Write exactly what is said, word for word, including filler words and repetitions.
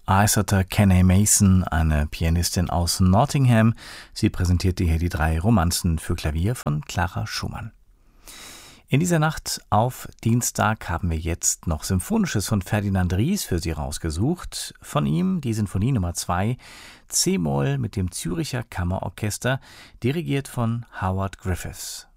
Aissata Kenny Mason, eine Pianistin aus Nottingham. Sie präsentierte hier die drei Romanzen für Klavier von Clara Schumann. In dieser Nacht auf Dienstag haben wir jetzt noch Symphonisches von Ferdinand Ries für Sie rausgesucht. Von ihm die Sinfonie Nummer zwei, C-Moll mit dem Zürcher Kammerorchester, dirigiert von Howard Griffiths.